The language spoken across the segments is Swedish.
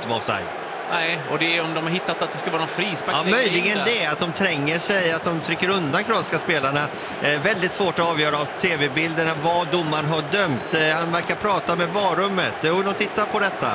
inte vara offside. Nej, och det är om de har hittat att det ska vara någon frispark. Ja, möjligen det, att de tränger sig, att de trycker undan kroatiska spelarna. Väldigt svårt att avgöra av tv-bilderna vad domaren har dömt. Han verkar prata med varummet och de tittar på detta.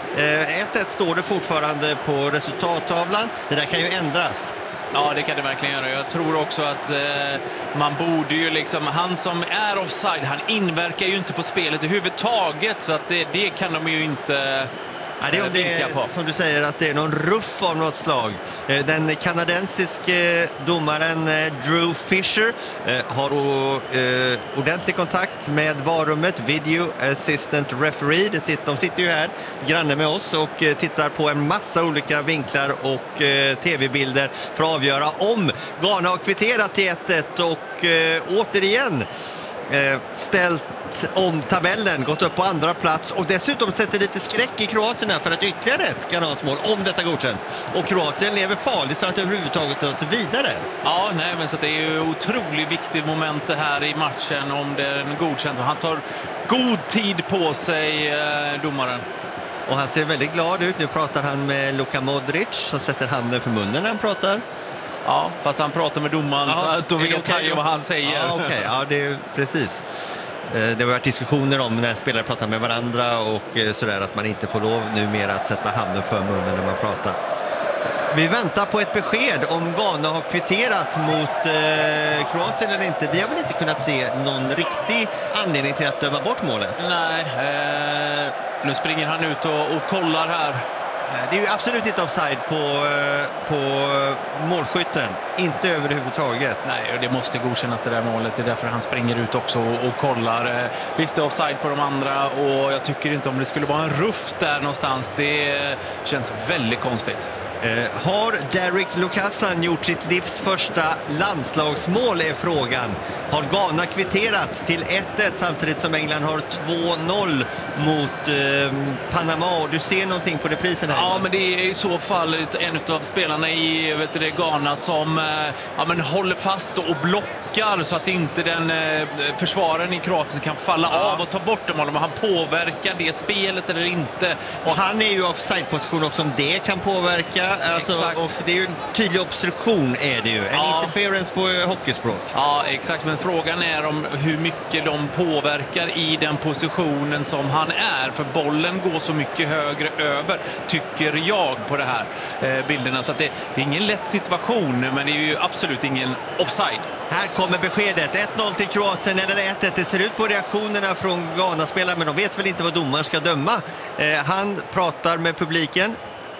1-1 står det fortfarande på resultattavlan. Det där kan ju ändras. Ja, det kan det verkligen göra. Jag tror också att man borde ju liksom, han som är offside, han inverkar ju inte på spelet överhuvudtaget, så att det kan de ju inte... Ja, det är om det är, som du säger, att det är någon ruff av något slag. Den kanadensiske domaren Drew Fisher har ordentlig kontakt med varummet, Video Assistant Referee. De sitter ju här granne med oss och tittar på en massa olika vinklar och tv-bilder för att avgöra om Ghana har kvitterat till 1-1 och återigen ställt om tabellen, gått upp på andra plats och dessutom sätter lite skräck i Kroatien för att ytterligare ett Ghana-mål om detta godkänns. Och Kroatien lever farligt för att överhuvudtaget ta sig vidare. Ja, nej, men så det är ju otroligt viktigt moment det här i matchen om den godkänt. Han tar god tid på sig, domaren. Och han ser väldigt glad ut. Nu pratar han med Luka Modric som sätter handen för munnen när han pratar. Ja, fast han pratar med domaren, så att då vill jag ta vad han säger. Ja, okej. Ja, det är precis. Det har varit diskussioner om när spelare pratar med varandra och sådär, att man inte får lov numera att sätta handen för munnen när man pratar. Vi väntar på ett besked om Ghana har kvitterat mot Kroatien eller inte. Vi har väl inte kunnat se någon riktig anledning till att döma bort målet. Nej, nu springer han ut och kollar här. Det är ju absolut inte offside på målskytten. Inte överhuvudtaget. Nej, och det måste godkännas det där målet. Det är därför han springer ut också och kollar. Visst, det är offside på de andra och jag tycker inte om det skulle vara en ruff där någonstans. Det känns väldigt konstigt. Har Derek Lucasan gjort sitt livs första landslagsmål är frågan. Har Ghana kvitterat till 1-1 samtidigt som England har 2-0 mot Panama? Och du ser någonting på reprisen här? Ja, men det är i så fall en av spelarna i Ghana som håller fast och blockar så att inte den försvararen i Kroatien kan falla av och ta bort dem. Om han påverkar det spelet eller inte. Och han är ju offside-position också, om det kan påverka. Alltså, och det är ju en tydlig obstruktion är det ju. En interference på hockeyspråk. Ja, exakt. Men frågan är om hur mycket de påverkar i den positionen som han är. För bollen går så mycket högre över, tycker jag, på det här bilderna. Så att det är ingen lätt situation, men det är ju absolut ingen offside. Här kommer beskedet. 1-0 till Kroatien eller 1-1. Det ser ut på reaktionerna från Ghana-spelare, men de vet väl inte vad domaren ska döma. Han pratar med publiken.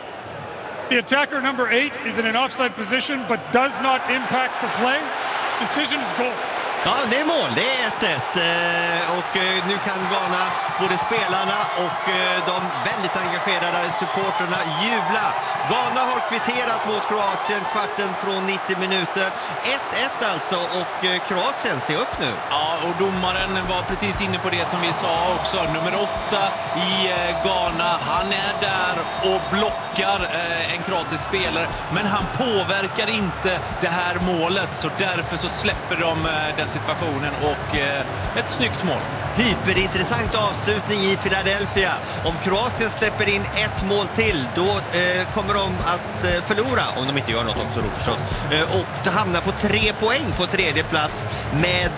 The attacker number 8 is in an offside position but does not impact the play. Decision is goal. Ja, det är mål. Det är 1-1. Och nu kan Ghana, både spelarna och de väldigt engagerade supporterna, jubla. Ghana har kvitterat mot Kroatien kvarten från 90 minuter. 1-1 alltså, och Kroatien ser upp nu. Ja, och domaren var precis inne på det som vi sa också. Nummer 8 i Ghana, han är där och blockar en kroatisk spelare. Men han påverkar inte det här målet, så därför så släpper de den situationen och ett snyggt mål. Hyperintressant avslutning i Philadelphia. Om Kroatien släpper in ett mål till, då kommer de att förlora, om de inte gör något också då förstås, och hamna på 3 poäng på tredje plats med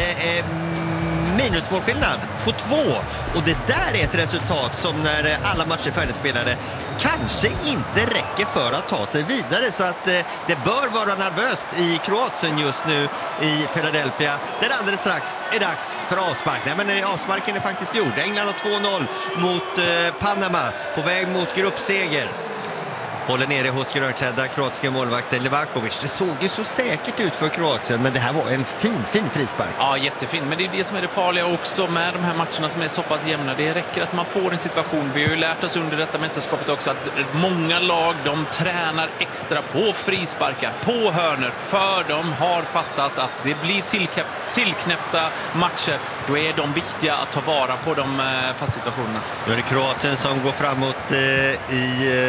minusmålskillnad på 2. Och det där är ett resultat som, när alla matcher är färdigspelade, kanske inte räcker för att ta sig vidare. Så att det bör vara nervöst i Kroatien just nu i Philadelphia. Där alldeles strax är dags för avspark. Nej, men avsparken är faktiskt gjord. England har 2-0 mot Panama på väg mot gruppseger. Bollen nere hos grönklädda kroatiska målvakten Levakovic. Det såg ju så säkert ut för Kroatien, men det här var en fin frispark. Ja, jättefin. Men det är det som är det farliga också med de här matcherna som är så pass jämna. Det räcker att man får en situation. Vi har ju lärt oss under detta mästerskapet också att många lag, de tränar extra på frisparkar, på hörnor, för de har fattat att det blir tillknäppta matcher. Då är de viktiga att ta vara på de fast situationerna. Nu är det Kroatien som går framåt i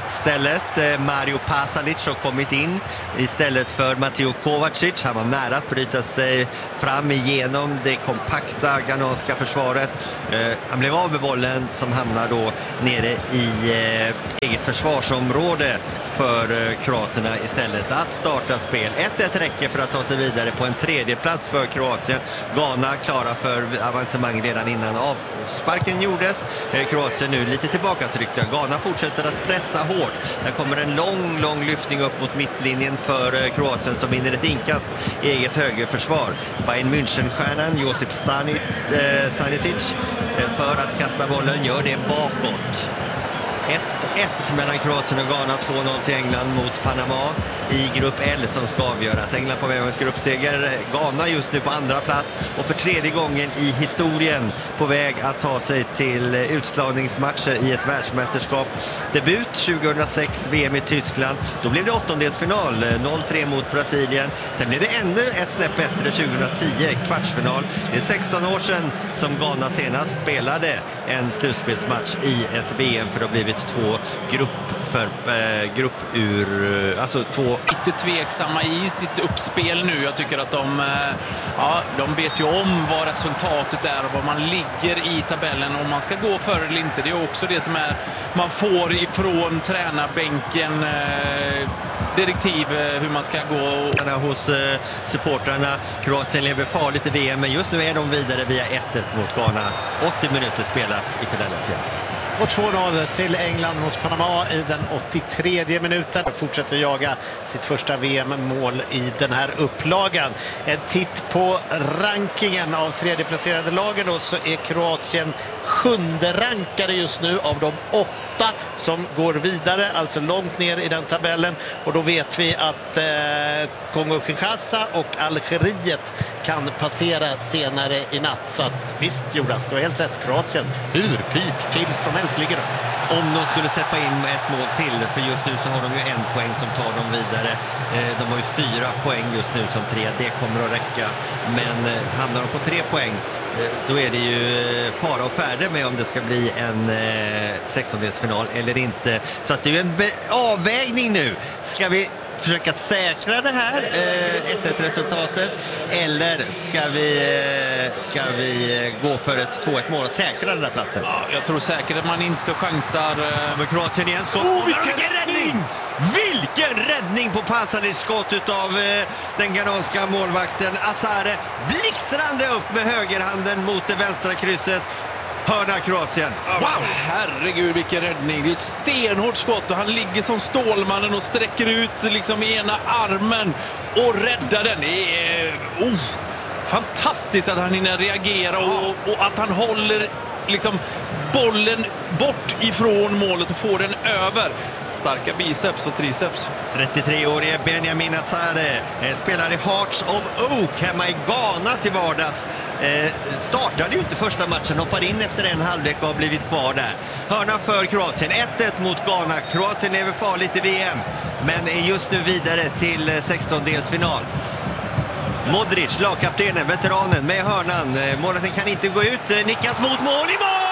istället. Mario Pasalic har kommit in istället för Mateo Kovacic. Han var nära att bryta sig fram igenom det kompakta ghananska försvaret. Han blev av med bollen som hamnar då nere i eget försvarsområde för kroaterna istället att starta spel. 1-1 räcker för att ta sig vidare på en tredje plats för Kroatien. Ghana klara för avancemang redan innan avsparken gjordes. Kroatien nu lite tillbakatryckta. Ghana fortsätter att pressa hårt. Där kommer en lång lyftning upp mot mittlinjen för Kroatien som vinner ett inkast i eget högerförsvar. Bayern München-stjärnan Josip Stanisic för att kasta bollen gör det bakåt. 1-1 mellan Kroatien och Ghana, 2-0 till England mot Panama i grupp L som ska avgöras. England på väg mot gruppseger, Ghana just nu på andra plats och för tredje gången i historien på väg att ta sig till utslagningsmatcher i ett världsmästerskap. Debut 2006, VM i Tyskland. Då blev det åttondelsfinal, 0-3 mot Brasilien. Sen blev det ännu ett snäpp bättre 2010, kvartsfinal. Det är 16 år sedan som Ghana senast spelade en slutspelsmatch i ett VM, för det har blivit två två lite tveksamma i sitt uppspel nu. Jag tycker att de vet ju om vad resultatet är och vad man ligger i tabellen, om man ska gå för eller inte. Det är också det som man får ifrån tränarbänken, direktiv hur man ska gå. Hos supportrarna. Kroatien lever farligt i VM, men just nu är de vidare via 1-1 mot Ghana. 80 minuter spelat i Philadelphia. Och 2-0 till England mot Panama i den 83:e minuten. Fortsätter jaga sitt första VM-mål i den här upplagan. En titt på rankingen av tredjeplacerade lagen då, så är Kroatien 7:e rankade just nu av de 8 som går vidare, alltså långt ner i den tabellen. Och då vet vi att Kongo-Kinshasa och Algeriet kan passera senare i natt. Så att visst, Jonas, du har helt rätt. Kroatien, hur pyrt till som helst ligger de. Om de skulle släppa in ett mål till, för just nu så har de ju 1 poäng som tar dem vidare. De har ju 4 poäng just nu som 3, det kommer att räcka. Men hamnar de på 3 poäng, då är det ju fara och färde med om det ska bli en 16-delsfinal eller inte. Så att det är ju en avvägning nu. Ska vi försöka säkra det här 1-1 resultatet, eller ska vi gå för ett 2-1 mål och säkra den där platsen? Ja, jag tror säkert att man inte chansar. Men Kroatien igen skott. Vilken räddning! Vilken räddning på Pasalic skott utav den ghananska målvakten Azare. Blixtrande upp med högerhanden mot det vänstra krysset. Hörna Kroatien. Wow! Herregud, vilken räddning. Det är ett stenhårt skott och han ligger som Stålmannen och sträcker ut liksom ena armen och räddar den. Det är fantastiskt att han hinner reagera och att han håller liksom bollen bort ifrån målet och får den över. Starka biceps och triceps. 33-årige Benjamin Azare spelar i Hearts of Oak hemma i Ghana till vardags. Startade ju inte första matchen, hoppade in efter en halvlek och har blivit kvar där. Hörna för Kroatien, 1-1 mot Ghana. Kroatien lever farligt i VM, men är just nu vidare till 16-delsfinal. Modric, lagkaptenen, veteranen med hörnan. Målet kan inte gå ut. Nickas mot mål i mål!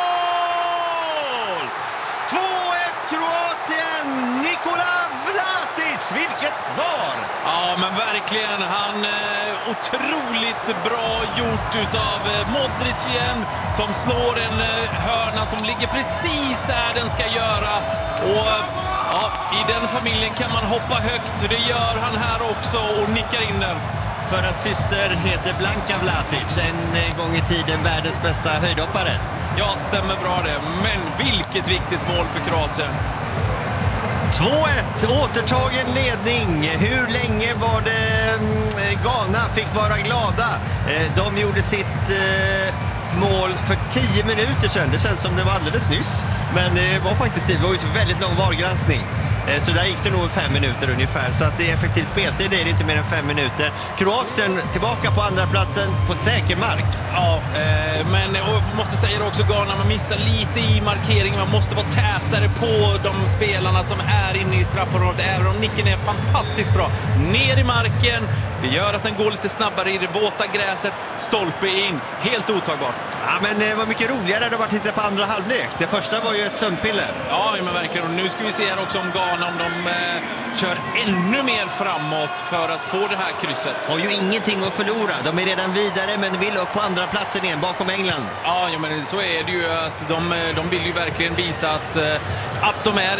2-1 Kroatien! Nikola Vlasic, vilket svar! Ja, men verkligen. Han otroligt bra gjort utav Modric igen, som slår en hörna som ligger precis där den ska göra. Och ja, i den familjen kan man hoppa högt, så det gör han här också och nickar in den. För att syster heter Blanka Vlasic, en gång i tiden världens bästa höjdhoppare. Ja, stämmer bra det. Men vilket viktigt mål för Kroatien. 2-1, återtagen ledning. Hur länge var det Ghana fick vara glada? De gjorde sitt mål för 10 minuter sedan. Det känns som det var alldeles nyss. Men det var faktiskt det var ju en väldigt lång VAR-granskning. Så där gick det nog 5 minuter ungefär. Så att det är effektivt speltid, det är inte mer än 5 minuter. Kroatien tillbaka på andra platsen på säker mark. Ja, men jag måste säga det också, Ghana, man missar lite i markeringen. Man måste vara tätare på de spelarna som är inne i straffområdet. Även om nicken är fantastiskt bra. Ner i marken, Det gör att den går lite snabbare i det våta gräset. Stolpe in. Helt otagbart. Ja, men det var mycket roligare att bara titta på andra halvlek. Det första var ju ett sömnpiller. Ja, men verkligen. Och nu ska vi se här också om Ghana, om de kör ännu mer framåt för att få det här krysset. Har ju ingenting att förlora. De är redan vidare men vill upp på andra platsen igen bakom England. Ja, men så är det ju att de vill ju verkligen visa att de är